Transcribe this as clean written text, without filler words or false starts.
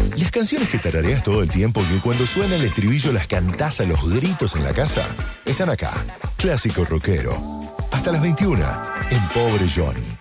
Las canciones que tarareas todo el tiempo, que cuando suena el estribillo las cantás a los gritos en la casa, están acá. Clásico rockero. Hasta las 21 en Pobre Johnny.